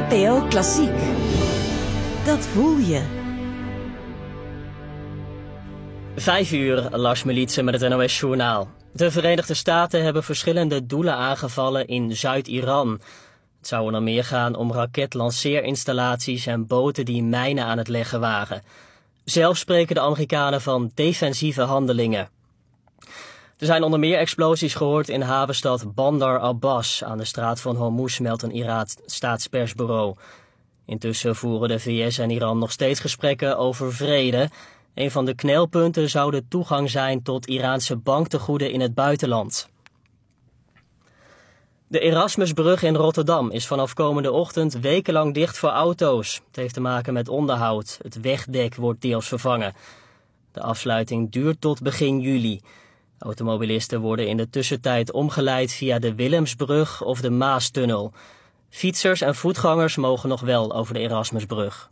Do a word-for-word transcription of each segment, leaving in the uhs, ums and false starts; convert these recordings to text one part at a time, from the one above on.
N P O Klassiek. Dat voel je. Vijf uur, Lars Militsen met het N O S-journaal. De Verenigde Staten hebben verschillende doelen aangevallen in Zuid-Iran. Het zou onder meer gaan om raketlanceerinstallaties en boten die mijnen aan het leggen waren. Zelf spreken de Amerikanen van defensieve handelingen. Er zijn onder meer explosies gehoord in havenstad Bandar Abbas aan de straat van Hormuz, meldt een Iraans staatspersbureau. Intussen voeren de V S en Iran nog steeds gesprekken over vrede. Een van de knelpunten zou de toegang zijn tot Iraanse banktegoeden in het buitenland. De Erasmusbrug in Rotterdam is vanaf komende ochtend wekenlang dicht voor auto's. Het heeft te maken met onderhoud. Het wegdek wordt deels vervangen. De afsluiting duurt tot begin juli. Automobilisten worden in de tussentijd omgeleid via de Willemsbrug of de Maastunnel. Fietsers en voetgangers mogen nog wel over de Erasmusbrug.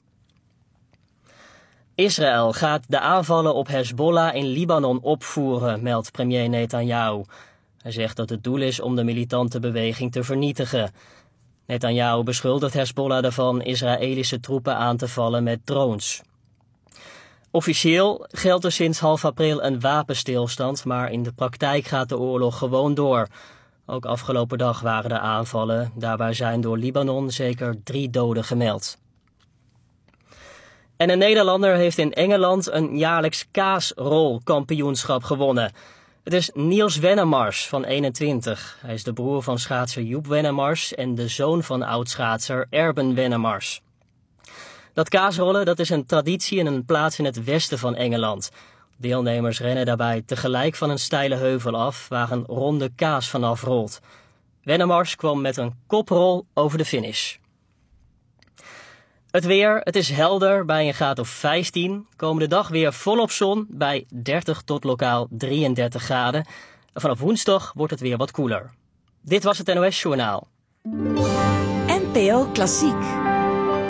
Israël gaat de aanvallen op Hezbollah in Libanon opvoeren, meldt premier Netanyahu. Hij zegt dat het doel is om de militante beweging te vernietigen. Netanyahu beschuldigt Hezbollah ervan Israëlische troepen aan te vallen met drones. Officieel geldt er sinds half april een wapenstilstand, maar in de praktijk gaat de oorlog gewoon door. Ook afgelopen dag waren er aanvallen. Daarbij zijn door Libanon zeker drie doden gemeld. En een Nederlander heeft in Engeland een jaarlijks kaasrolkampioenschap gewonnen. Het is Niels Wennemars van eenentwintig. Hij is de broer van schaatser Joep Wennemars en de zoon van oud-schaatser Erben Wennemars. Dat kaasrollen dat is een traditie in een plaats in het westen van Engeland. Deelnemers rennen daarbij tegelijk van een steile heuvel af waar een ronde kaas vanaf rolt. Wennemars kwam met een koprol over de finish. Het weer, het is helder bij een graad of vijftien. Komende dag weer volop zon bij dertig tot lokaal drieëndertig graden. En vanaf woensdag wordt het weer wat koeler. Dit was het N O S-journaal. N P O Klassiek.